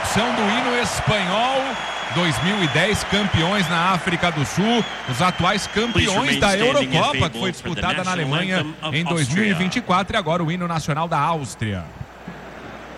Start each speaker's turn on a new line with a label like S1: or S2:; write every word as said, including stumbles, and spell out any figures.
S1: execução do hino espanhol. dois mil e dez, campeões na África do Sul, os atuais campeões da Eurocopa, que foi disputada na Alemanha em dois mil e vinte e quatro, e agora o hino nacional da Áustria.